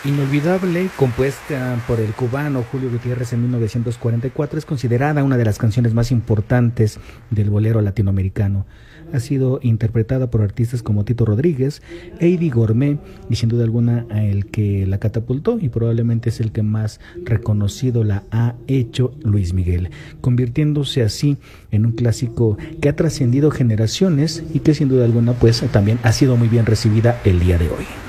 Inolvidable, compuesta por el cubano Julio Gutiérrez en 1944, es considerada una de las canciones más importantes del bolero latinoamericano. Ha sido interpretada por artistas como Tito Rodríguez, Eddie Gourmet y sin duda alguna el que la catapultó y probablemente es el que más reconocido la ha hecho, Luis Miguel, convirtiéndose así en un clásico que ha trascendido generaciones y que sin duda alguna pues también ha sido muy bien recibida el día de hoy.